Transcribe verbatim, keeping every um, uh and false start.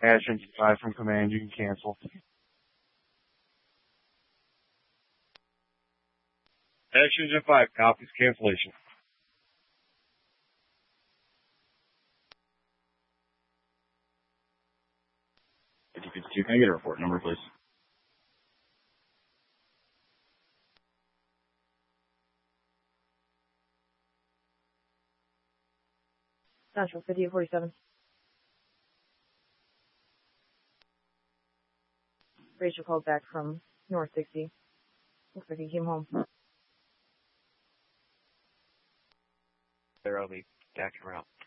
Hash engine five from command, you can cancel. Hash engine five, copies cancellation. fifty fifty-two, can I get a report number, please? Central, fifty-eight forty-seven. Rachel called back from North sixty. Looks like he came home. There, I'll be back en route.